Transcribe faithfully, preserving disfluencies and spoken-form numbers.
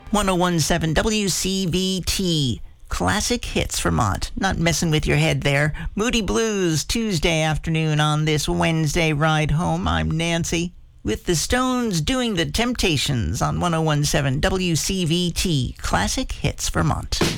ten seventeen W C V T. Classic Hits Vermont. Not messing with your head there. Moody Blues, Tuesday afternoon on this Wednesday ride home. I'm Nancy with the Stones doing the Temptations on ten seventeen W C V T. Classic Hits Vermont.